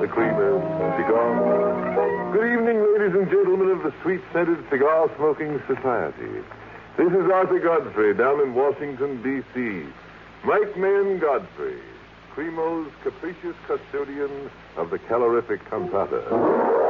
the creamer cigar. Good evening, ladies and gentlemen of the sweet-scented cigar-smoking society. This is Arthur Godfrey down in Washington, D.C. Mike Mayen Godfrey, Primo's capricious custodian of the calorific cantata.